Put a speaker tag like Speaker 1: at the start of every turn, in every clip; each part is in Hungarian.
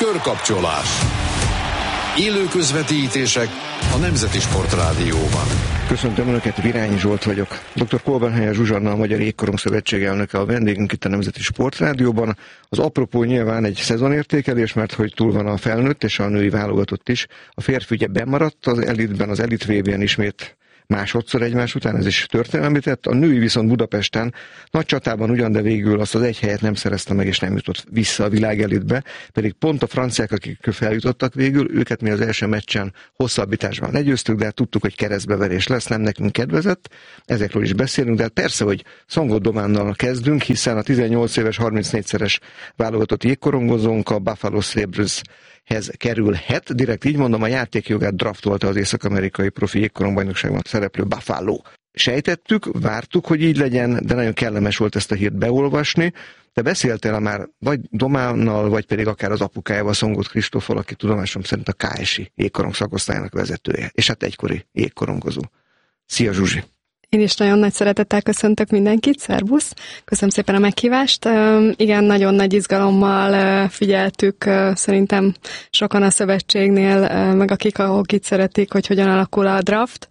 Speaker 1: Körkapcsolás. Élő közvetítések a Nemzeti Sportrádióban.
Speaker 2: Köszöntöm Önöket, Virányi Zsolt vagyok. Dr. Kolbenhelyer Zsuzsanna, a Magyar Jégkorong Szövetség elnöke a vendégünk itt a Nemzeti Sportrádióban. Az apropó nyilván egy szezonértékelés, mert hogy túl van a felnőtt és a női válogatott is. A férfi ugye bemaradt az elitben, az elit VB-en ismét másodszor egymás után, ez is történelmi tett. A női viszont Budapesten nagy csatában ugyan, de végül azt az egy helyet nem szerezte meg, és nem jutott vissza a világelitbe, pedig pont a franciák, akik feljutottak végül, őket mi az első meccsen hosszabbításban legyőztük, de hát tudtuk, hogy keresztbeverés lesz, nem nekünk kedvezett, ezekről is beszélünk, de hát persze, hogy Szongot Dománnal kezdünk, hiszen a 18 éves 34-szeres válogatott jégkorongozónk a Buffalo Sabres-hez kerülhet. Direkt így mondom, a játékjogát draftolta az észak-amerikai profi jégkorongbajnokságban szereplő Buffalo. Sejtettük, vártuk, hogy így legyen, de nagyon kellemes volt ezt a hírt beolvasni. Te beszéltél már vagy Dománnal, vagy pedig akár az apukájával, Szongot Kristóffal, aki tudomásom szerint a KSI jégkorong szakosztályának vezetője, és hát egykori jégkorongozó. Szia, Zsuzsi!
Speaker 3: Én is nagyon nagy szeretettel köszöntök mindenkit, szervusz! Köszönöm szépen a meghívást. Igen, nagyon nagy izgalommal figyeltük szerintem sokan a szövetségnél, meg akik a hokit szeretik, hogy hogyan alakul a draft.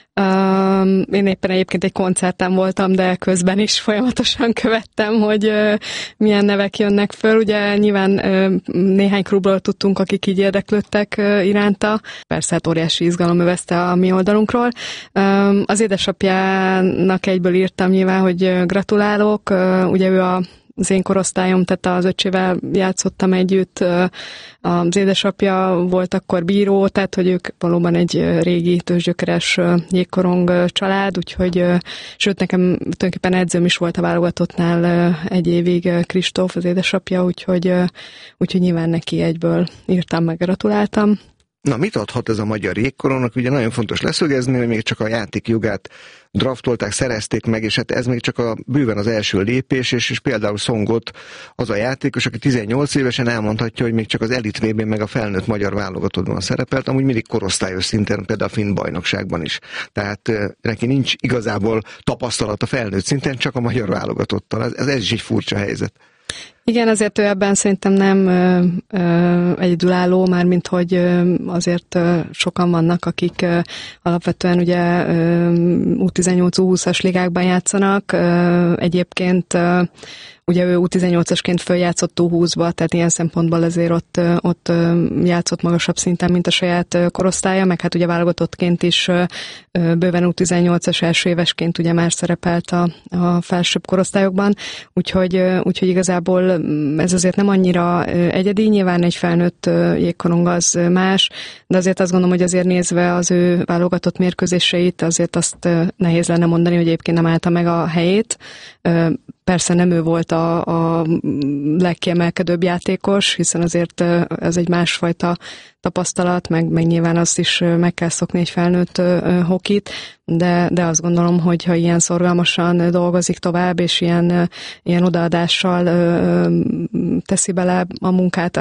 Speaker 3: Én éppen egyébként egy koncerten voltam, de közben is folyamatosan követtem, hogy milyen nevek jönnek föl. Ugye nyilván néhány klubról tudtunk, akik így érdeklődtek iránta. Persze hát óriási izgalom övezte a mi oldalunkról. Az édesapjának egyből írtam nyilván, hogy gratulálok. Ugye ő az én korosztályom, tehát az öcsével játszottam együtt, az édesapja volt akkor bíró, tehát hogy ők valóban egy régi tőzsgyökeres jégkorong család, úgyhogy, sőt nekem tulajdonképpen edzőm is volt a válogatottnál egy évig, Kristóf, az édesapja, úgyhogy nyilván neki egyből írtam, meg gratuláltam.
Speaker 2: Na, mit adhat ez a magyar jégkorongnak? Ugye nagyon fontos leszögezni, hogy még csak a játékjogát draftolták, szerezték meg, és hát ez még csak bőven az első lépés, és például Szongot az a játékos, aki 18 évesen elmondhatja, hogy még csak az elit VB-n meg a felnőtt magyar válogatottban szerepelt, amúgy mindig korosztályos szinten, például a finn bajnokságban is. Tehát neki nincs igazából tapasztalat a felnőtt szinten, csak a magyar válogatottal. Ez is egy furcsa helyzet.
Speaker 3: Igen, azért ő ebben szerintem nem egyedülálló, mármint hogy azért sokan vannak, akik alapvetően ugye U18-U20-as ligákban játszanak. Egyébként ugye ő U18-asként följátszott U20-ba, tehát ilyen szempontból azért ott játszott magasabb szinten, mint a saját korosztálya, meg hát ugye válogatottként is bőven U18-as első évesként ugye már szerepelt a felsőbb korosztályokban, úgyhogy igazából ez azért nem annyira egyedi, nyilván egy felnőtt jégkorong az más, de azért azt gondolom, hogy azért nézve az ő válogatott mérkőzéseit, azért azt nehéz lenne mondani, hogy egyébként nem állta meg a helyét. Persze nem ő volt a legkiemelkedőbb játékos, hiszen azért ez egy másfajta tapasztalat, meg nyilván azt is meg kell szokni egy felnőtt hokit, de azt gondolom, hogy ha ilyen szorgalmasan dolgozik tovább, és ilyen odaadással teszi bele a munkát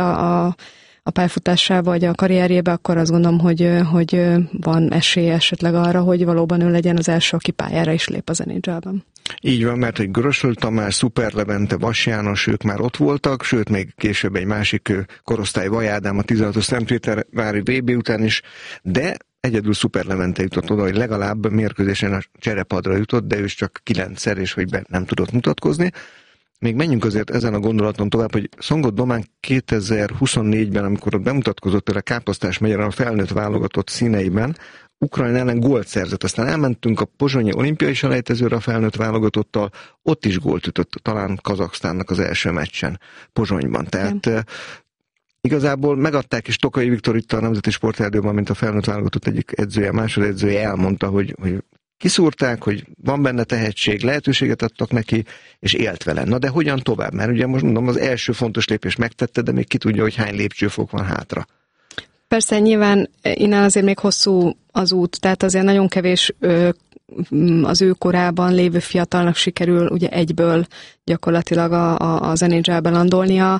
Speaker 3: a pályafutásába vagy a karrierjébe, akkor azt gondolom, hogy van esélye esetleg arra, hogy valóban ő legyen az első, aki pályára is lép az NHL-ben.
Speaker 2: Így van, mert hogy Görösöl Tamás, Szuper Levente, Vas János, ők már ott voltak, sőt még később egy másik korosztály, Vaj Ádám a 16-os Szentpétervári VB után is, de egyedül Szuper Levente jutott oda, hogy legalább mérkőzésen a cserepadra jutott, de ő is csak 9-szer, és hogy nem tudott mutatkozni. Még menjünk azért ezen a gondolaton tovább, hogy Szongot Domán 2024-ben, amikor ott bemutatkozott például a Káposztás megyeren a felnőtt válogatott színeiben, Ukrajna ellen gólt szerzett. Aztán elmentünk a pozsonyi olimpiai selejtezőre a felnőtt válogatottal, ott is gólt ütött, talán Kazaksztánnak az első meccsen Pozsonyban. Tehát igazából megadták is Tokai Viktor itt a Nemzeti Sportrádióban, mint a felnőtt válogatott egyik edzője, másodedzője elmondta, hogy kiszúrták, hogy van benne tehetség, lehetőséget adtak neki, és élt vele. Na de hogyan tovább? Mert ugye most mondom, az első fontos lépés megtette, de még ki tudja, hogy hány lépcsőfok van hátra.
Speaker 3: Persze, nyilván innen azért még hosszú az út, tehát azért nagyon kevés az ő korában lévő fiatalnak sikerül ugye egyből gyakorlatilag az NHL-ben landolnia.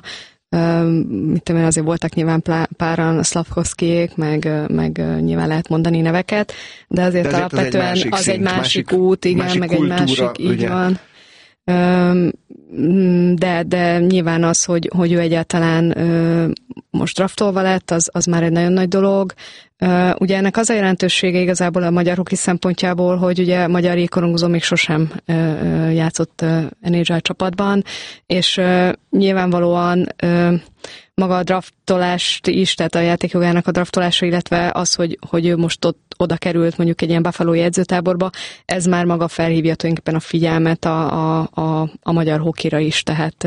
Speaker 3: Mit tudom én, azért voltak nyilván páran Szlavkovszkijék, meg nyilván lehet mondani neveket, de azért alapvetően az egy másik út, igen, másik meg kultúra, egy másik, így ugye? Van. de nyilván az, hogy ő egyáltalán most draftolva lett, az már egy nagyon nagy dolog. Ugye ennek az a jelentősége igazából a magyar hoki szempontjából, hogy ugye magyar jégkorongozó még sosem játszott NHL csapatban, és nyilvánvalóan maga a draftolást is, tehát a játékjogának a draftolása, illetve az, hogy ő most oda került mondjuk egy ilyen Buffalo-i edzőtáborba, ez már maga felhívja tulajdonképpen a figyelmet a magyar hokira is, tehát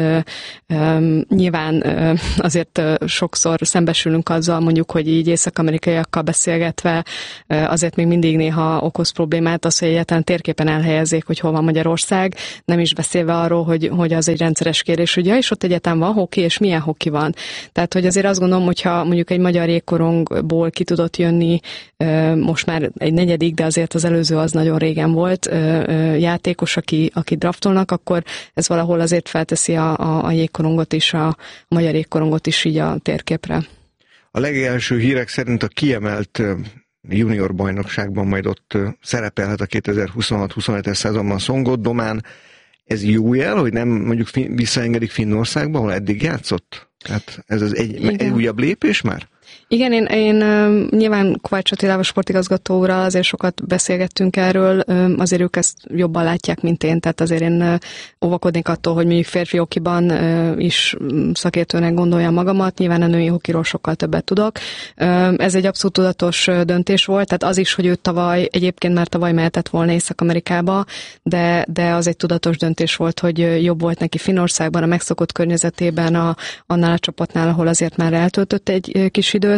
Speaker 3: nyilván azért sokszor szembesülünk azzal mondjuk, hogy így észak-amerikaiakkal beszélgetve azért még mindig néha okoz problémát az, hogy egyáltalán térképen elhelyezzék, hogy hol van Magyarország, nem is beszélve arról, hogy az egy rendszeres kérdés, hogy ja, és ott egyáltalán van hoki, és milyen hoki van. Tehát, hogy azért azt gondolom, hogyha mondjuk egy magyar jégkorongból ki tudott jönni, most már egy negyedik, de azért az előző az nagyon régen volt, játékos, aki draftolnak, akkor ez valahol azért felteszi a jégkorongot is, a magyar jégkorongot is így a térképre.
Speaker 2: A legelső hírek szerint a kiemelt junior bajnokságban majd ott szerepelhet a 2026-27-es szezonban Szongot Domán. Ez jó jel, hogy nem mondjuk visszaengedik Finnországba, ahol eddig játszott? Hát ez egy újabb lépés már?
Speaker 3: Igen, én nyilván Kovács Attilával, sportigazgatóra azért sokat beszélgettünk erről, azért ők ezt jobban látják, mint én, tehát azért én óvakodnék attól, hogy mondjuk férfi hokiban is szakértőnek gondoljam magamat, nyilván a női hokiról sokkal többet tudok. Ez egy abszolút tudatos döntés volt, tehát az is, hogy ő egyébként már tavaly mehetett volna Észak-Amerikába, de az egy tudatos döntés volt, hogy jobb volt neki Finnországban, a megszokott környezetében, annál a csapatnál, ahol azért már eltöltött egy kis időt.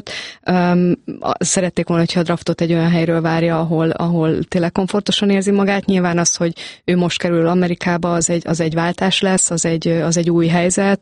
Speaker 3: Szerették volna, hogyha a draftot egy olyan helyről várja, ahol tényleg komfortosan érzi magát. Nyilván az, hogy ő most kerül Amerikába, az egy váltás lesz, az egy új helyzet,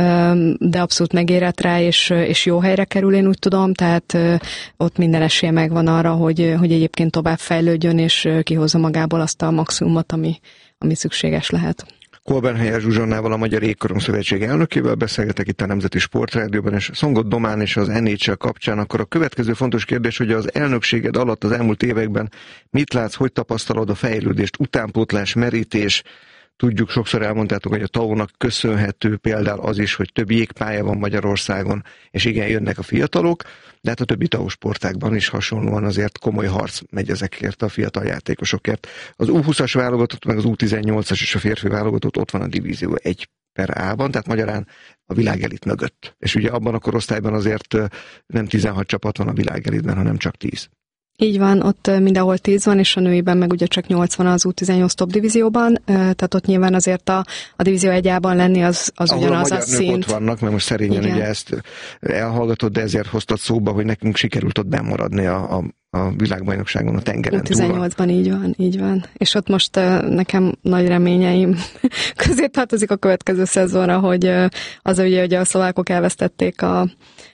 Speaker 3: de abszolút megérett rá, és jó helyre kerül, én úgy tudom, tehát ott minden esélye megvan arra, hogy egyébként tovább fejlődjön, és kihozza magából azt a maximumot, ami szükséges lehet.
Speaker 2: Kolbenhelyer Zsuzsannával, a Magyar Jégkorong Szövetség elnökével beszélgetek itt a Nemzeti Sportrádióban, és Szongot Domán és az NHL kapcsán. Akkor a következő fontos kérdés, hogy az elnökséged alatt az elmúlt években mit látsz, hogy tapasztalod a fejlődést, utánpótlás, merítés? Tudjuk, sokszor elmondtátok, hogy a TAO-nak köszönhető például az is, hogy több jégpálya van Magyarországon, és igen, jönnek a fiatalok, de hát a többi TAO sportágban is hasonlóan azért komoly harc megy ezekért a fiatal játékosokért. Az U20-as válogatott, meg az U18-as és a férfi válogatott ott van a divízió 1/A-ban, tehát magyarán a világelit mögött. És ugye abban a korosztályban azért nem 16 csapat van a világelitben, hanem csak 10.
Speaker 3: Így van, ott mindenhol 10 van, és a nőiben meg ugye csak 8 van az U18 top divízióban, tehát ott nyilván azért a divízió 1-ában lenni az ugyanaz a szint. Ahol a
Speaker 2: ott vannak, mert most szerényen ugye ezt elhallgatod, de ezért hoztad szóba, hogy nekünk sikerült ott bemaradni a világbajnokságon, a tengeren túl.
Speaker 3: 18-ban így van. És ott most nekem nagy reményeim közé tartozik a következő szezonra, hogy az ugye, hogy a szlovákok elvesztették a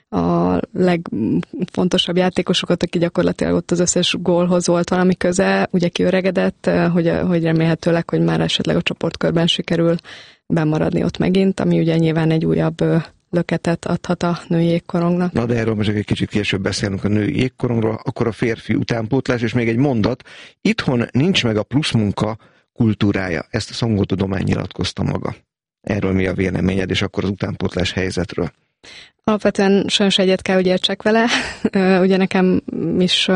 Speaker 3: legfontosabb játékosokat, aki gyakorlatilag ott az összes gólhoz volt valami köze, ugye kiöregedett, hogy remélhetőleg, hogy már esetleg a csoportkörben sikerül bemaradni ott megint, ami ugye nyilván egy újabb löketet adhat a női jégkorongnak. Na, de erről most egy kicsit később beszélünk a női jégkorongról, akkor a férfi utánpótlás, és még egy mondat, itthon nincs meg a pluszmunka kultúrája, ezt a Szongot Domán nyilatkozta maga. Erről mi a véleményed, és akkor az utánpótlás helyzetről? Alapvetően sajnos egyet kell, hogy értsek vele. Ugye nekem is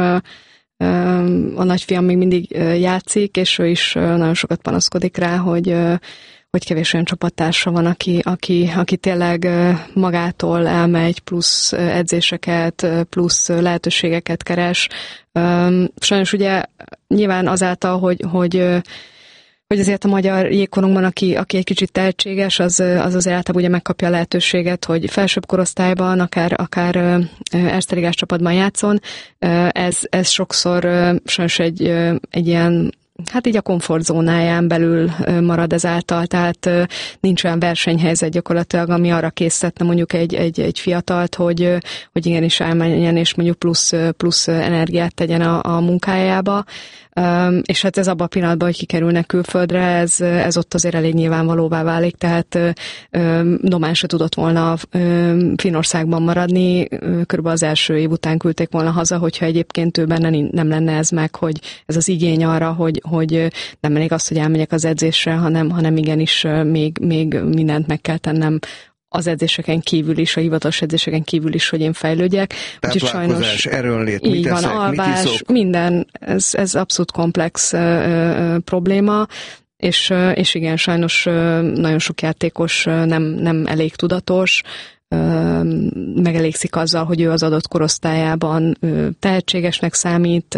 Speaker 3: a nagyfiam még mindig játszik, és ő is nagyon sokat panaszkodik rá, hogy kevés olyan csapattársa van, aki tényleg magától elmegy, plusz edzéseket, plusz lehetőségeket keres. Sajnos ugye nyilván azáltal, hogy azért a magyar jégkorongban, aki egy kicsit tehetséges, az azért általában ugye megkapja a lehetőséget, hogy felsőbb korosztályban, akár Erste ligás csapatban játszon. Ez sokszor sajnos egy ilyen, hát így a komfortzónáján belül marad ezáltal, tehát nincs olyan versenyhelyzet gyakorlatilag, ami arra készítette mondjuk egy fiatalt, hogy igenis elmenjen és mondjuk plusz energiát tegyen a munkájába. és hát ez abban a pillanatban, hogy kikerülnek külföldre, ez ott azért elég nyilvánvalóvá válik, tehát Domán se tudott volna Finnországban maradni, körülbelül az első év után küldték volna haza, hogyha egyébként ő benne nem lenne ez meg, hogy ez az igény arra, hogy nem elég az, hogy elmegyek az edzésre, hanem igenis még mindent meg kell tennem az edzéseken kívül is, a hivatalos edzéseken kívül is, hogy én fejlődjek.
Speaker 2: Táplálkozás, erőnlét, mit
Speaker 3: teszek, alvás, mit iszok? Minden, ez abszolút komplex probléma, és igen, sajnos nagyon sok játékos nem elég tudatos, megelégszik azzal, hogy ő az adott korosztályában tehetségesnek számít,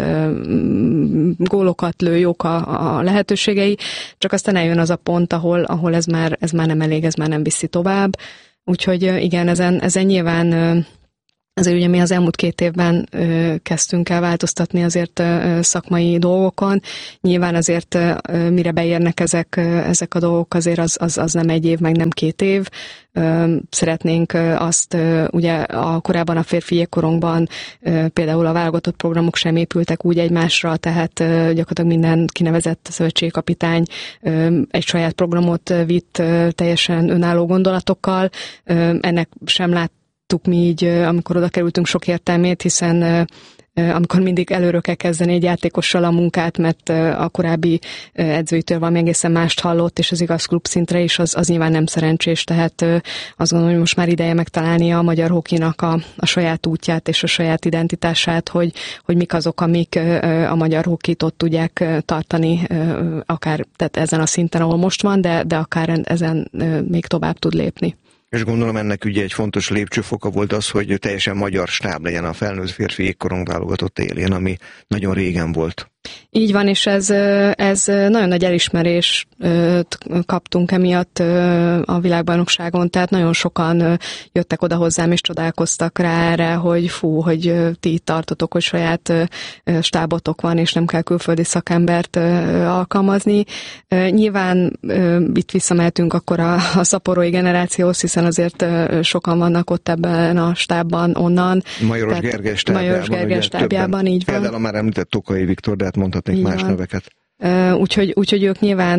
Speaker 3: gólokat lő, jók a lehetőségei, csak aztán eljön az a pont, ahol ez már nem elég, ez már nem viszi tovább. Úgyhogy igen, ezen nyilván azért ugye mi az elmúlt 2 évben kezdtünk el változtatni azért szakmai dolgokon. Nyilván azért mire beérnek ezek a dolgok, azért az nem 1 év, meg nem 2 év. Szeretnénk azt, ugye korábban a férfi jégkorongban például a válogatott programok sem épültek úgy egymásra, tehát gyakorlatilag minden kinevezett szövetségkapitány egy saját programot vitt teljesen önálló gondolatokkal. Ennek sem láttuk mi így, amikor oda kerültünk, sok értelmét, hiszen amikor mindig előről kell kezdeni egy játékossal a munkát, mert a korábbi edzőitől valami egészen mást hallott, és az igaz klub szintre is, az nyilván nem szerencsés, tehát azt gondolom, hogy most már ideje megtalálni a magyar hokinak a saját útját és a saját identitását, hogy mik azok, amik a magyar hokit ott tudják tartani, akár tehát ezen a szinten, ahol most van, de akár ezen még tovább tud lépni.
Speaker 2: És gondolom ennek ugye egy fontos lépcsőfoka volt az, hogy teljesen magyar stáb legyen a felnőtt férfi jégkorong válogatott élén, ami nagyon régen volt.
Speaker 3: Így van, és ez nagyon nagy elismerést kaptunk emiatt a világbajnokságon, tehát nagyon sokan jöttek oda hozzám, és csodálkoztak rá erre, hogy hogy ti itt tartotok, hogy saját stábotok van, és nem kell külföldi szakembert alkalmazni. Nyilván itt visszamehetünk akkor a szaporói generációhoz, hiszen azért sokan vannak ott ebben a stábban onnan.
Speaker 2: Majoros Gergely stábjában,
Speaker 3: így van.
Speaker 2: Például már említett Tokai Viktor, de hát mondhatnék más neveket.
Speaker 3: Úgyhogy ők nyilván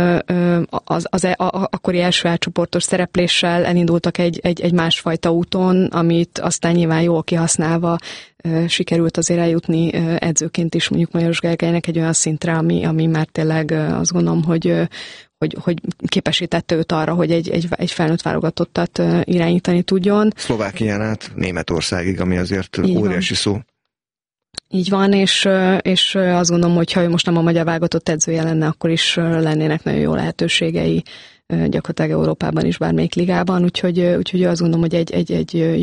Speaker 3: az akkori első átcsoportos szerepléssel elindultak egy másfajta úton, amit aztán nyilván jól kihasználva sikerült azért eljutni edzőként is mondjuk Majoros Gergelynek egy olyan szintre, ami már tényleg azt gondolom, hogy képesítette őt arra, hogy egy felnőtt válogatottat irányítani tudjon.
Speaker 2: Szlovákián át Németországig, ami azért óriási szó.
Speaker 3: Így van, és azt gondolom, hogy ha ő most nem a magyar válogatott edzője lenne, akkor is lennének nagyon jó lehetőségei gyakorlatilag Európában is, bármelyik ligában, úgyhogy azt gondolom, hogy egy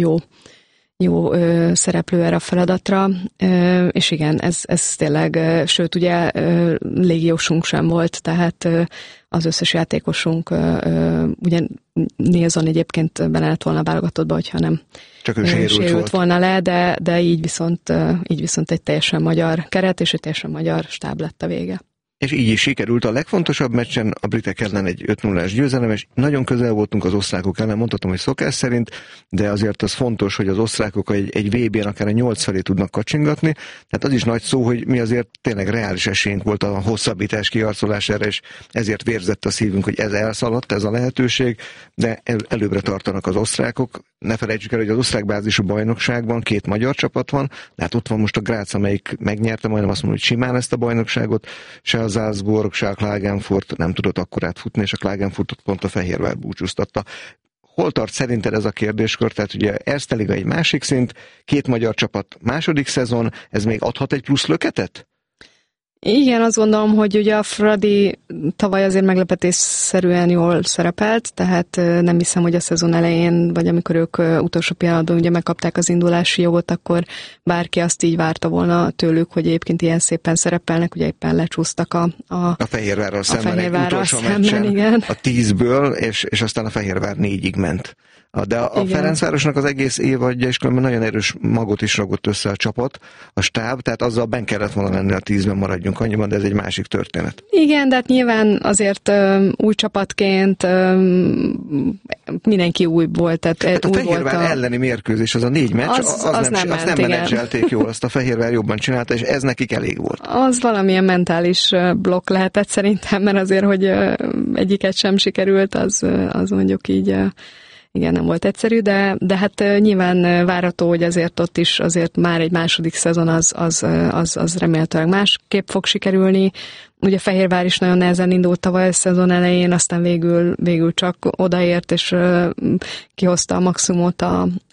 Speaker 3: jó szereplő erre a feladatra, és igen, ez tényleg, sőt ugye légiósunk sem volt, tehát az összes játékosunk, ugye Nilsson egyébként benne lett volna válogatottba, hogyha nem
Speaker 2: csak ő sérült
Speaker 3: volna le, de így viszont egy teljesen magyar keret és egy teljesen magyar stáb lett a vége.
Speaker 2: És így is sikerült. A legfontosabb meccsen a britek ellen egy 5-0-ás győzelem, és nagyon közel voltunk az osztrákok ellen, mondhatom, hogy szokás szerint, de azért az fontos, hogy az osztrákok egy VB-n akár a 8 felé tudnak kacsingatni, tehát az is nagy szó, hogy mi azért tényleg reális esélyünk volt a hosszabbítás kiharcolására, és ezért vérzett a szívünk, hogy ez elszaladt, ez a lehetőség, de előbbre tartanak az osztrákok. Ne felejtsük el, hogy az osztrák bázisú bajnokságban 2 magyar csapat van, de hát ott van most a Graz, amelyik megnyerte, majdnem azt mondom, hogy simán ezt a bajnokságot, se a Salzburg, se a Klagenfurt nem tudott akkorát futni, és a Klagenfurtot pont a Fehérvár búcsúztatta. Hol tart szerinted ez a kérdéskör? Tehát ugye Erste Liga egy másik szint, 2 magyar csapat második szezon, ez még adhat egy plusz löketet?
Speaker 3: Igen, azt gondolom, hogy ugye a Fradi tavaly azért meglepetésszerűen jól szerepelt, tehát nem hiszem, hogy a szezon elején, vagy amikor ők utolsó pillanatban ugye megkapták az indulási jogot, akkor bárki azt így várta volna tőlük, hogy egyébként ilyen szépen szerepelnek, ugye éppen lecsúsztak a
Speaker 2: Fehérvárral szemben egy utolsó meccsen,
Speaker 3: igen.
Speaker 2: a 10-ből, és aztán a Fehérvár 4-ig ment De a Ferencvárosnak az egész évadja, és különben nagyon erős magot is ragott össze a csapat, a stáb, tehát azzal benn kellett volna lenni a 10-ben maradjunk annyiban, de ez egy másik történet.
Speaker 3: Igen, de hát nyilván azért új csapatként mindenki új volt. Tehát
Speaker 2: hát a Fehérvár elleni mérkőzés, az a 4 meccs, azt nem menedzselték jól, azt a Fehérvár jobban csinálta, és ez nekik elég volt. Az
Speaker 3: valamilyen mentális blokk lehetett szerintem, mert azért, hogy egyiket sem sikerült, az mondjuk így igen, nem volt egyszerű, de hát nyilván várható, hogy azért ott is azért már egy második szezon az remélhetőleg másképp fog sikerülni. Ugye Fehérvár is nagyon nehezen indult tavaly a szezon elején, aztán végül csak odaért, és kihozta a maximumot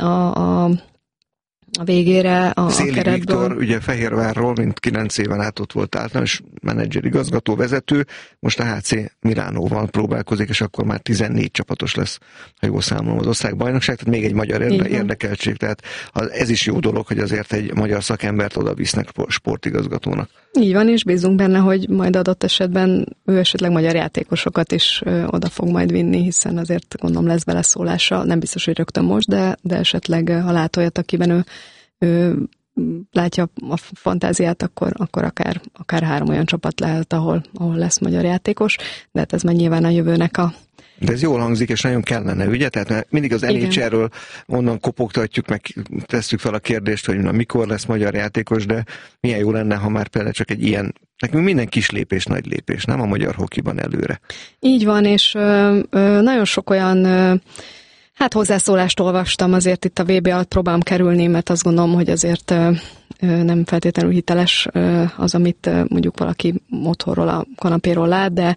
Speaker 3: a végére a
Speaker 2: Szélig
Speaker 3: keretből.
Speaker 2: Viktor, ugye Fehérvárról, mint 9 éven át ott volt általános menedzser, igazgató, vezető, most a HC Milánóval próbálkozik, és akkor már 14 csapatos lesz, ha jól számolom, az országbajnokság, tehát még egy magyar érdekeltség, tehát ez is jó dolog, hogy azért egy magyar szakembert oda visznek sportigazgatónak.
Speaker 3: Így van, és bízunk benne, hogy majd adott esetben ő esetleg magyar játékosokat is oda fog majd vinni, hiszen azért gondolom lesz beleszólása, nem biztos, hogy rögtön most, de esetleg ha lát olyat, akiben ő látja a fantáziát, akkor akár 3 olyan csapat lehet, ahol lesz magyar játékos, de hát ez már nyilván a jövőnek
Speaker 2: De ez jól hangzik, és nagyon kellene, ugye? Tehát mindig az NHL-ről onnan kopogtatjuk, meg tesszük fel a kérdést, hogy mikor lesz magyar játékos, de milyen jó lenne, ha már például csak egy ilyen, nekünk minden kis lépés, nagy lépés, nem a magyar hokiban előre.
Speaker 3: Így van, és nagyon sok olyan hozzászólást olvastam, azért itt a VB alatt próbálom kerülni, mert azt gondolom, hogy azért nem feltétlenül hiteles az, amit mondjuk valaki otthonról, a kanapéról lát, de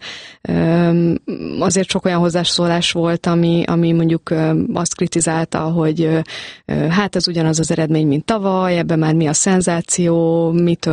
Speaker 3: azért sok olyan hozzászólás volt, ami mondjuk azt kritizálta, hogy hát ez ugyanaz az eredmény, mint tavaly, ebben már mi a szenzáció,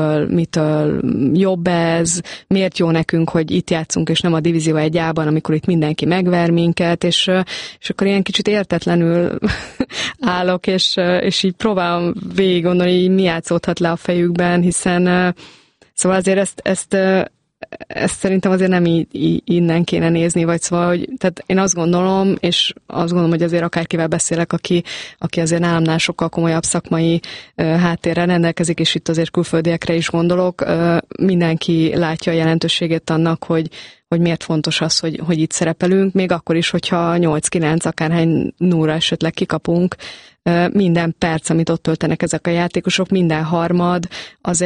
Speaker 3: mitől jobb ez, miért jó nekünk, hogy itt játszunk, és nem a Divízió 1-ában, amikor itt mindenki megver minket, és akkor ilyen kicsit értetlenül állok, és így próbálom végig gondolni, hogy mi játszódhat le a fejükben, hiszen szóval azért ezt szerintem azért nem innen kéne nézni, vagy szóval, hogy tehát én azt gondolom, és azt gondolom, hogy azért akárkivel beszélek, aki azért nálamnál sokkal komolyabb szakmai háttérrel rendelkezik, és itt azért külföldiekre is gondolok, mindenki látja a jelentőségét annak, hogy miért fontos az, hogy itt szerepelünk, még akkor is, hogyha 8-9 akárhány núra esetleg kikapunk, minden perc, amit ott töltenek ezek a játékosok, minden harmad, az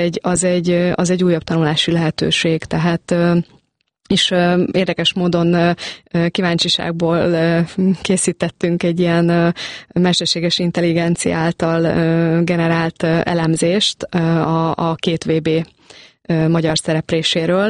Speaker 3: egy újabb tanulási lehetőség, tehát és érdekes módon kíváncsiságból készítettünk egy ilyen mesterséges intelligencia által generált elemzést a 2 VB magyar szerepléséről,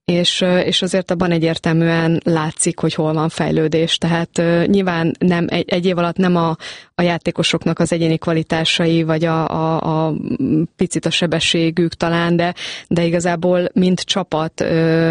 Speaker 3: és azért abban egyértelműen látszik, hogy hol van fejlődés. Tehát nyilván nem egy év alatt nem a játékosoknak az egyéni kvalitásai, vagy a picit a sebességük talán, de igazából mint csapat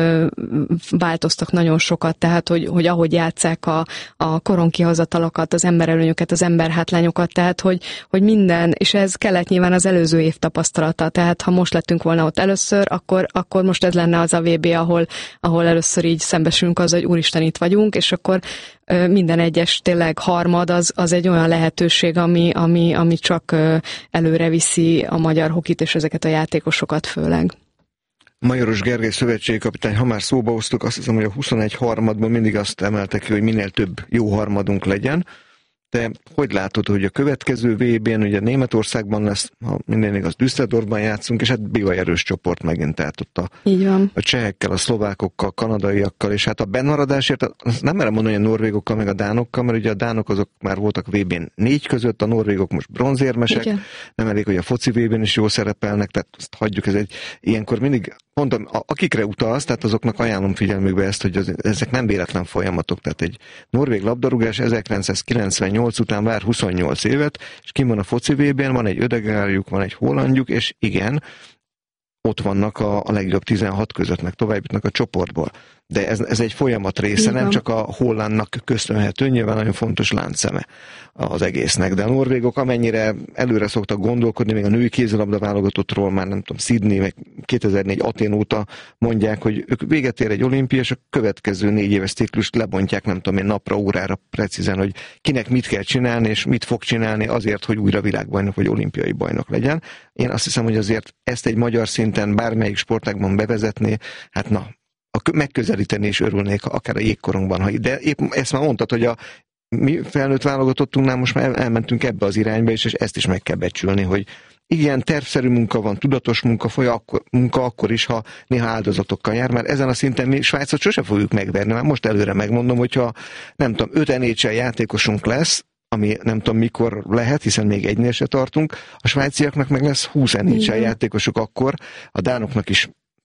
Speaker 3: változtak nagyon sokat, tehát hogy ahogy játsszák a koronkihozatalokat, az emberelőnyöket, az emberhátlányokat, tehát hogy minden, és ez kellett nyilván az előző év tapasztalata, tehát ha most lettünk volna ott először, akkor most ez lenne az a VB, ahol először így szembesülünk az, hogy úristen, itt vagyunk, és akkor minden egyes tényleg harmad az egy olyan lehetőség, ami csak előre viszi a magyar hokit és ezeket a játékosokat főleg.
Speaker 2: Majoros Gergely szövetségi kapitány, ha már szóba hoztuk, azt hiszem, hogy a 21 harmadban mindig azt emelte ki, hogy minél több jó harmadunk legyen. Te hogy látod, hogy a következő VB-n, ugye Németországban lesz, ha minden igaz, Düsseldorfban játszunk, és hát bivaj erős csoport megint, tehát ott a csehekkel, a szlovákokkal, kanadaiakkal, és hát a bennmaradásért, azt nem merem mondani, hogy a norvégokkal, meg a dánokkal, mert ugye a dánok azok már voltak VB-n 4 között, a norvégok most bronzérmesek, igen. Nem elég, hogy a foci VB-n is jól szerepelnek, tehát azt hagyjuk, ez egy ilyenkor mindig, mondom, akikre utalsz, tehát azoknak ajánlom figyelmükbe ezt, hogy ezek nem véletlen folyamatok, tehát egy norvég labdarúgás 1998 után vár 28 évet, és kim van a foci VB-n, van egy Ödegárjuk, van egy hollandjuk, és igen, ott vannak a legjobb 16 között, meg tovább jutnak a csoportból. De ez egy folyamat része, nem csak a Hollandnak köszönhető, nyilván nagyon fontos láncszeme az egésznek. De a norvégok amennyire előre szoktak gondolkodni, még a női kézilabda válogatottról már nem tudom, Sydney, meg 2004 Atén óta mondják, hogy ők véget ér egy olimpia, és a következő 4 éves ciklust lebontják, nem tudom én, napra, órára precízen, hogy kinek mit kell csinálni, és mit fog csinálni azért, hogy újra világbajnok vagy olimpiai bajnok legyen. Én azt hiszem, hogy azért ezt egy magyar szinten bármelyik sportágban bevezetné, hát megközelíteni is örülnék, akár a jégkorongban. De épp ezt már mondtad, hogy a mi felnőtt válogatottunknál most már elmentünk ebbe az irányba, és ezt is meg kell becsülni, hogy igen, tervszerű munka van, tudatos munka akkor is, ha néha áldozatokkal jár, mert ezen a szinten mi Svájcot sose fogjuk megverni, már most előre megmondom, hogyha nem tudom, 5 NHL játékosunk lesz, ami nem tudom mikor lehet, hiszen még egynél se tartunk, a svájciaknak meg lesz 20 NHL játékosuk akkor, a dánoknak is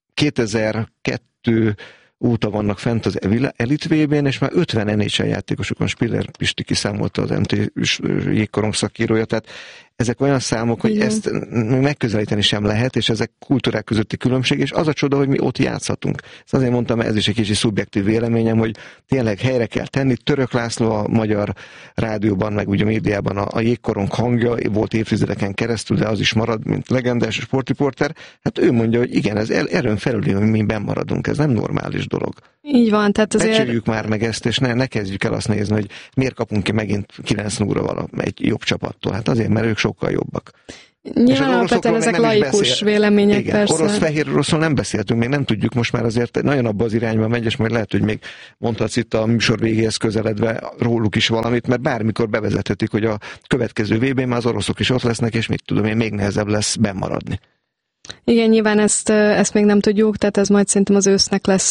Speaker 2: 2002 óta vannak fent az Elite VB-n, és már 50 NHL játékosuk van, Spiller Pisti kiszámolta az MT jégkorong szakírója, tehát ezek olyan számok, hogy ezt megközelíteni sem lehet, és ezek kultúrák közötti különbség, és az a csoda, hogy mi ott játszhatunk. Ezt azért mondtam, ez is egy kicsi szubjektív véleményem, hogy tényleg helyre kell tenni. Török László a magyar rádióban, meg ugye a médiában a jégkorong hangja, volt évtizedeken keresztül, de az is marad, mint legendás sportriporter. Hát ő mondja, hogy igen, ez erőn felüli, hogy mi benn maradunk, ez nem normális dolog.
Speaker 3: Így van, tehát azért...
Speaker 2: Becsüljük már meg ezt, és ne kezdjük el azt nézni, hogy miért kapunk ki megint 9-0-val egy jobb csapattól. Hát azért, mert ők sokkal jobbak.
Speaker 3: Nyilván alapvetően ezek laikus vélemények,
Speaker 2: igen,
Speaker 3: persze.
Speaker 2: Orosz-fehér oroszról nem beszéltünk, még nem tudjuk, most már azért nagyon abba az irányba megy, és majd lehet, hogy még mondhatsz itt a műsor végéhez közeledve róluk is valamit, mert bármikor bevezethetik, hogy a következő VB-n már az oroszok is ott lesznek, és mit tudom én, még nehezebb lesz bennmaradni.
Speaker 3: Igen, nyilván ezt még nem tudjuk, tehát ez majd szerintem az ősznek lesz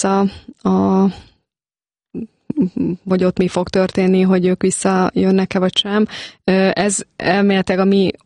Speaker 3: vagy ott mi fog történni, hogy ők visszajönnek-e vagy sem. Ez elméletileg a mi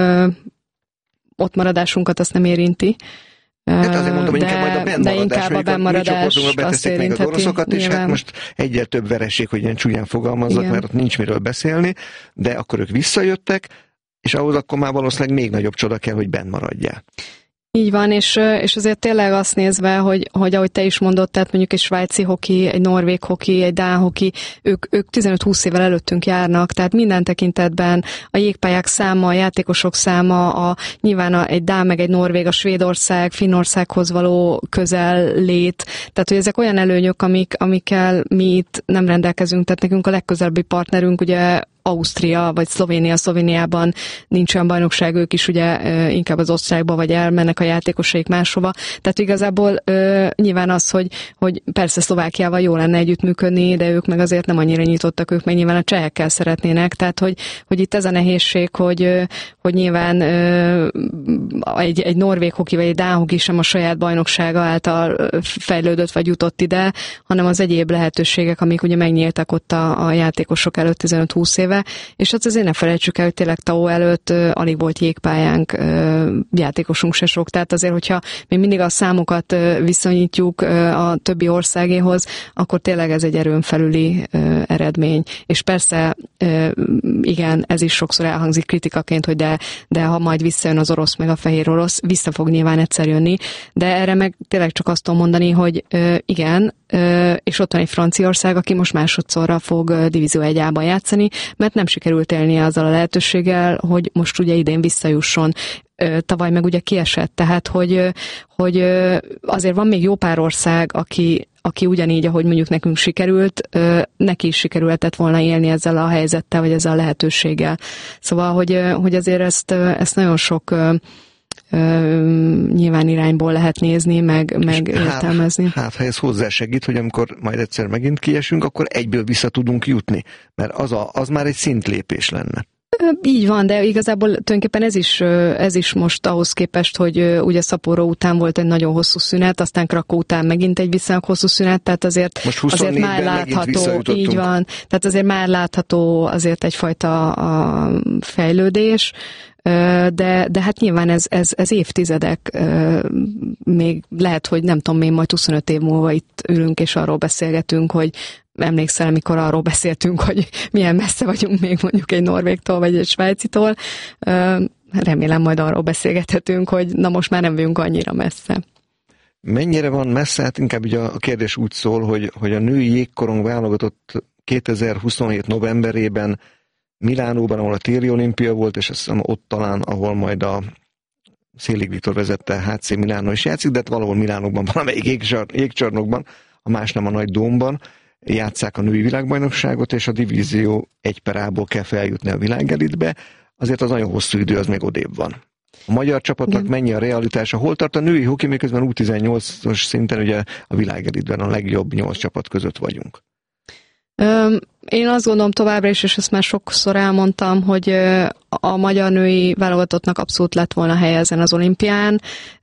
Speaker 3: ott maradásunkat azt nem érinti.
Speaker 2: Hát azért mondom, hogy inkább majd a bennmaradás,
Speaker 3: inkább a bennmaradás azt érintheti.
Speaker 2: Meg az oroszokat, és hát most egyel több vereség, hogy ilyen csúnyán fogalmazzak, mert ott nincs miről beszélni, de akkor ők visszajöttek, és ahhoz akkor már valószínűleg még nagyobb csoda kell, hogy bennmaradjál.
Speaker 3: Így van, és azért tényleg azt nézve, hogy ahogy te is mondod, tehát mondjuk egy svájci hoki, egy norvég hoki, egy dán hoki, ők 15-20 évvel előttünk járnak, tehát minden tekintetben a jégpályák száma, a játékosok száma, nyilván egy dán meg egy norvég, a Svédország, Finnországhoz való közellét, tehát hogy ezek olyan előnyök, amikkel mi itt nem rendelkezünk, tehát nekünk a legközelebbi partnerünk ugye Ausztria, vagy Szlovéniában nincs olyan bajnokság, ők is ugye inkább az osztrákba, vagy elmennek a játékosaik máshova. Tehát igazából nyilván az, hogy persze Szlovákiával jó lenne együttműködni, de ők meg azért nem annyira nyitottak, ők meg nyilván a csehekkel szeretnének. Tehát, hogy itt ez a nehézség, hogy nyilván egy norvég hoki, vagy egy dán hoki sem a saját bajnoksága által fejlődött, vagy jutott ide, hanem az egyéb lehetőségek, amik ugye megnyíltak ott a játékosok előtt 15-20 éve. És hát azért ne felejtsük el, hogy tényleg TAO előtt alig volt jégpályánk, játékosunk se sok. Tehát azért, hogyha mi mindig a számokat viszonyítjuk a többi országéhoz, akkor tényleg ez egy erőn felüli eredmény. És persze, igen, ez is sokszor elhangzik kritikaként, hogy de ha majd visszajön az orosz, meg a fehér orosz, vissza fog nyilván egyszer jönni. De erre meg tényleg csak azt tudom mondani, hogy igen, és ott van egy Franciaország, aki most másodszorra fog Divízió 1-ában játszani, mert nem sikerült élnie azzal a lehetőséggel, hogy most ugye idén visszajusson. Tavaly meg ugye kiesett, tehát hogy azért van még jó pár ország, aki ugyanígy, ahogy mondjuk nekünk sikerült, neki is sikerülhetett volna élni ezzel a helyzettel, vagy ezzel a lehetőséggel. Szóval, hogy azért ezt nagyon sok nyilván irányból lehet nézni, meg értelmezni.
Speaker 2: Hát, ha ez hozzásegít, hogy amikor majd egyszer megint kiesünk, akkor egyből vissza tudunk jutni, mert az már egy szintlépés lenne.
Speaker 3: Így van, de igazából tulajdonképpen ez is most ahhoz képest, hogy ugye Sapporo után volt egy nagyon hosszú szünet, aztán Krakow után megint egy viszonylag hosszú szünet, tehát azért már látható, így van, tehát azért már látható azért egyfajta fejlődés, de hát nyilván ez évtizedek, még lehet, hogy nem tudom, még majd 25 év múlva itt ülünk és arról beszélgetünk, hogy emlékszel, amikor arról beszéltünk, hogy milyen messze vagyunk még mondjuk egy norvégtól, vagy egy svájcitól. Remélem majd arról beszélgethetünk, hogy na most már nem vagyunk annyira messze.
Speaker 2: Mennyire van messze? Hát inkább ugye a kérdés úgy szól, hogy a női jégkorong válogatott 2027 novemberében Milánóban, ahol a téli olimpia volt, és azt hiszem ott talán, ahol majd a Szélig Viktor vezette HC Milánó is játszik, de valahol Milánóban, valamelyik jégcsarnokban, a más nem a nagy dómban játsszák a női világbajnokságot, és a divízió 1/A-ból kell feljutni a világelitbe, azért az nagyon hosszú idő, az még odébb van. A magyar csapatnak mennyi a realitása? Hol tart a női hoki, miközben U18-os szinten ugye a világelitben a legjobb 8 csapat között vagyunk?
Speaker 3: Én azt gondolom továbbra is, és ezt már sokszor elmondtam, hogy a magyar női válogatottnak abszolút lett volna helye ezen az olimpián.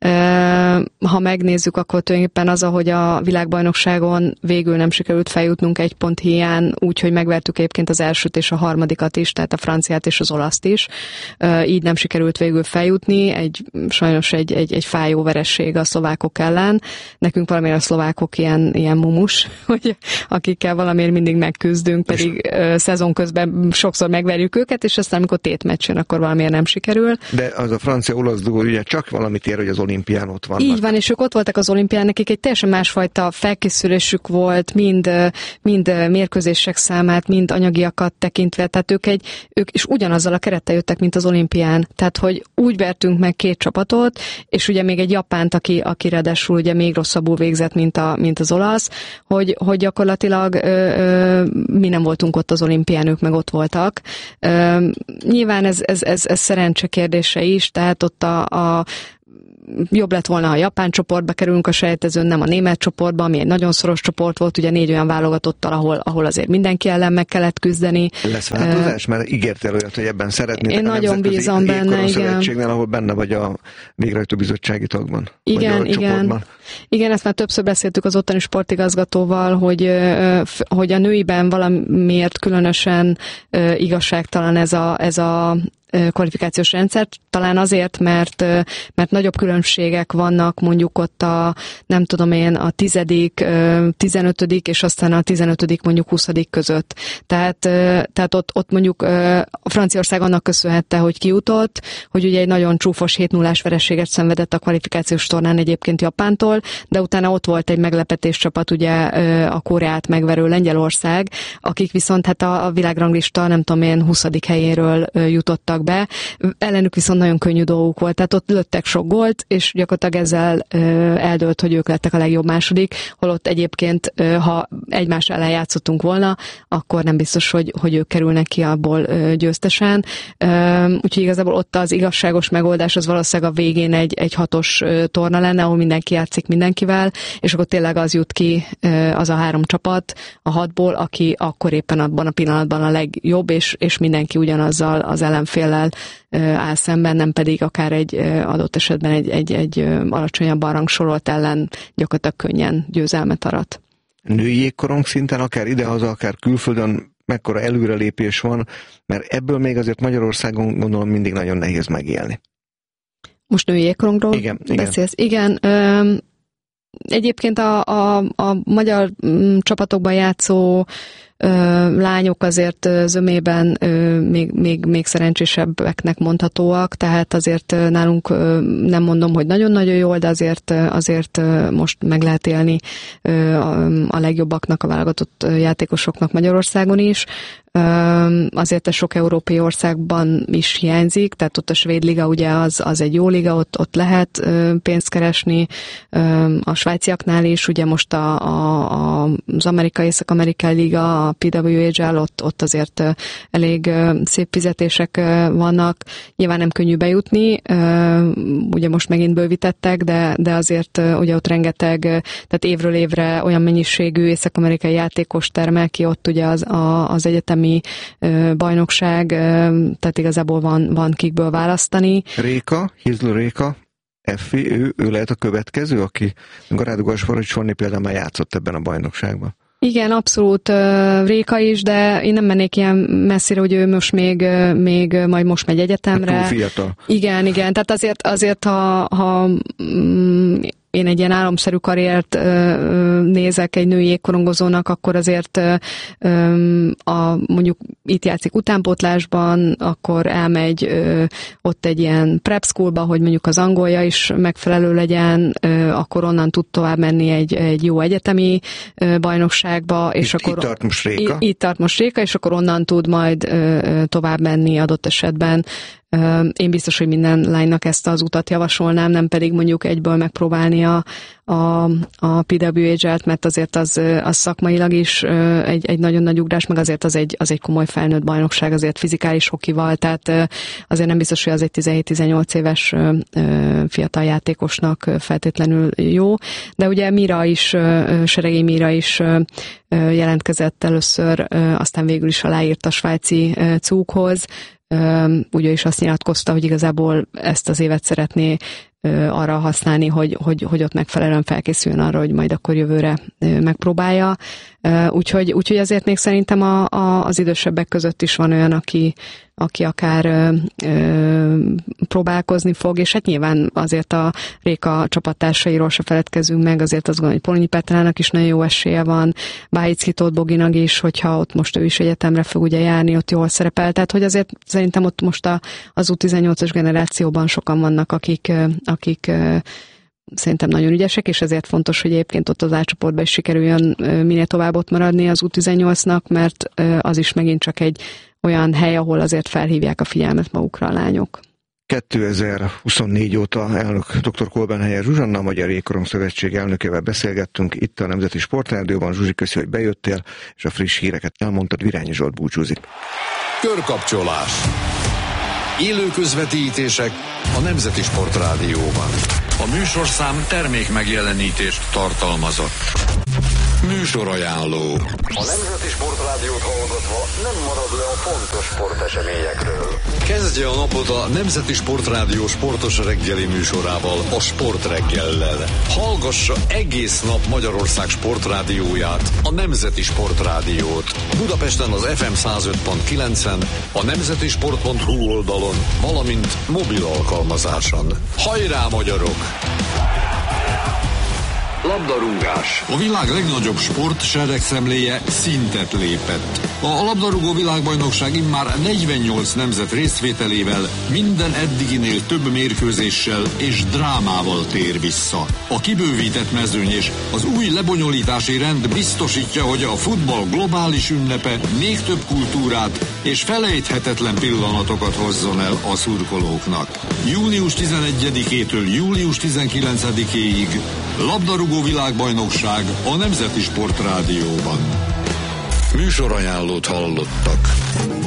Speaker 3: Ha megnézzük, akkor tulajdonképpen az, ahogy a világbajnokságon végül nem sikerült feljutnunk 1 pont hiány, úgyhogy megvertük egyébként az elsőt és a harmadikat is, tehát a franciát és az olaszt is. Így nem sikerült végül feljutni, sajnos egy fájó veresség a szlovákok ellen. Nekünk valamiért a szlovákok ilyen mumus, hogy akikkel valamiért mindig megküzdünk, pedig szezon közben sokszor megverjük őket, és aztán amikor tétmeccsen, akkor valamiért nem sikerül.
Speaker 2: De az a francia-olasz dugó ugye csak valamit ér, hogy az olimpián ott vannak.
Speaker 3: Így van, és ők ott voltak az olimpián, nekik egy teljesen másfajta felkészülésük volt, mind mérkőzések számát, mind anyagiakat tekintve, tehát ők is ugyanazzal a kerettel jöttek, mint az olimpián. Tehát, hogy úgy vertünk meg 2 csapatot, és ugye még egy japánt, aki ráadásul ugye még rosszabbul végzett, mint az olasz, hogy gyakorlatilag mi nem voltunk ott az olimpián, ők meg ott voltak. Nyilván ez szerencse kérdése is, tehát ott a jobb lett volna, ha a japán csoportba kerülünk a selejtezőn, nem a német csoportba, ami egy nagyon szoros csoport volt, ugye 4 olyan válogatottal, ahol azért mindenki ellen meg kellett küzdeni.
Speaker 2: Lesz változás? Mert ígértél olyat, hogy ebben szeretnétek.
Speaker 3: Én nagyon bízom benne, igen.
Speaker 2: Ahol benne vagy a végrehajtó bizottsági tagban.
Speaker 3: Igen. Igen, ezt már többször beszéltük az ottani sportigazgatóval, hogy a nőiben valamiért különösen igazságtalan ez a kvalifikációs rendszer, talán azért, mert nagyobb különbségek vannak mondjuk ott a 10., 15. és aztán a 15. mondjuk 20. között. Tehát ott mondjuk Franciaország annak köszönhette, hogy kijutott, hogy ugye egy nagyon csúfos 7-0-ás vereséget szenvedett a kvalifikációs tornán egyébként Japántól, de utána ott volt egy meglepetés csapat, ugye a Koreát megverő Lengyelország, akik viszont hát a világranglista 20. helyéről jutottak be. Ellenük viszont nagyon könnyű dolguk volt, tehát ott lőttek sok gólt, és gyakorlatilag ezzel eldőlt, hogy ők lettek a legjobb második, holott egyébként, ha egymás ellen játszottunk volna, akkor nem biztos, hogy ők kerülnek ki abból győztesen. Úgyhogy igazából ott az igazságos megoldás az valószínűleg a végén egy 6-os torna lenne, ahol mindenki játszik mindenkivel, és akkor tényleg az jut ki, az a 3 csapat a 6-ból, aki akkor éppen abban a pillanatban a legjobb, és mindenki ugyanazzal az ellenféllel áll szemben, nem pedig akár egy adott esetben egy alacsonyabban rangsorolt ellen gyakorlatilag könnyen győzelmet arat.
Speaker 2: Női jégkorong szinten, akár idehaza, akár külföldön mekkora előrelépés van, mert ebből még azért Magyarországon gondolom mindig nagyon nehéz megélni.
Speaker 3: Most női jégkorongról beszélsz? Igen. Egyébként a magyar csapatokban játszó lányok azért zömében még szerencsésebbeknek mondhatóak, tehát azért nálunk nem mondom, hogy nagyon-nagyon jól, de azért most meg lehet élni a legjobbaknak, a válogatott játékosoknak Magyarországon is. Azért ez sok európai országban is hiányzik, tehát ott a svéd liga ugye az egy jó liga, ott lehet pénzt keresni, a svájciaknál is, ugye most az amerikai, észak-amerikai liga, a PWHL, ott azért elég szép fizetések vannak, nyilván nem könnyű bejutni, ugye most megint bővítettek, de azért ugye ott rengeteg, tehát évről évre olyan mennyiségű észak-amerikai játékos termel ki, ott ugye az egyetemi bajnokság, tehát igazából van kikből választani.
Speaker 2: Hizlő Réka, Effi, ő lehet a következő, aki Garádugas Faragcsorni például már játszott ebben a bajnokságban.
Speaker 3: Igen, abszolút Réka is, de én nem mennék ilyen messzire, hogy ő most még majd most megy egyetemre.
Speaker 2: Túl fiatal.
Speaker 3: Igen, tehát azért ha én egy ilyen álomszerű karriert nézek egy női jégkorongozónak, akkor azért mondjuk itt játszik utánpótlásban, akkor elmegy ott egy ilyen prep schoolba, hogy mondjuk az angolja is megfelelő legyen, akkor onnan tud tovább menni egy jó egyetemi bajnokságba, és akkor itt tart most Réka, és akkor onnan tud majd tovább menni adott esetben. Én biztos, hogy minden lánynak ezt az utat javasolnám, nem pedig mondjuk egyből megpróbálni a PWHL-t, mert azért az szakmailag is egy nagyon nagy ugrás, meg azért az egy komoly felnőtt bajnokság, azért fizikális hokival, tehát azért nem biztos, hogy az egy 17-18 éves fiatal játékosnak feltétlenül jó. De ugye Seregély Mira is jelentkezett először, aztán végül is aláírt a svájci Zughoz. Ugye is azt nyilatkozta, hogy igazából ezt az évet szeretné arra használni, hogy ott megfelelően felkészüljön arra, hogy majd akkor jövőre megpróbálja. Úgyhogy azért még szerintem az idősebbek között is van olyan, aki akár próbálkozni fog, és hát nyilván azért a Réka csapattársairól se feledkezzünk meg, azért azt gondolom, hogy Polonyi Petrának is nagyon jó esélye van, Bájicki Tóth Boginak is, hogyha ott most ő is egyetemre fog ugye járni, ott jól szerepel, tehát hogy azért szerintem ott most az U18-as generációban sokan vannak, akik szerintem nagyon ügyesek, és ezért fontos, hogy egyébként ott az A-csoportban is sikerüljön minél tovább ott maradni az U18-nak, mert az is megint csak egy olyan hely, ahol azért felhívják a figyelmet magukra a lányok.
Speaker 2: 2024 óta elnök dr. Kolbenhelyer Zsuzsanna, a Magyar Jégkorong Szövetség elnökével beszélgettünk itt a Nemzeti Sportrádióban. Zsuzsi, köszi, hogy bejöttél, és a friss híreket elmondtad. Virányi Zsolt búcsúzik.
Speaker 1: Körkapcsolás. Élő közvetítések a Nemzeti Sportrádióban. A műsorszám termék megjelenítést tartalmazott. Műsorajánló. A Nemzeti Sportrádiót hallgatva nem marad le a fontos sporteseményekről. Kezdje a napot a Nemzeti Sportrádió sportos reggeli műsorával, a Sportreggellel. Hallgassa egész nap Magyarország sportrádióját, a Nemzeti Sportrádiót. Budapesten az FM 105.9-en, a nemzetisport.hu oldalon, valamint mobil alkalmazáson. Hajrá, magyarok! Labdarúgás. A világ legnagyobb sportseregszemléje szintet lépett. A labdarúgó világbajnokság immár 48 nemzet részvételével, minden eddiginél több mérkőzéssel és drámával tér vissza. A kibővített mezőny és az új lebonyolítási rend biztosítja, hogy a futball globális ünnepe még több kultúrát és felejthetetlen pillanatokat hozzon el a szurkolóknak. Június 11-től július 19-éig labdarúgó világbajnokság a Nemzeti Sportrádióban. Műsorajánlót hallottak.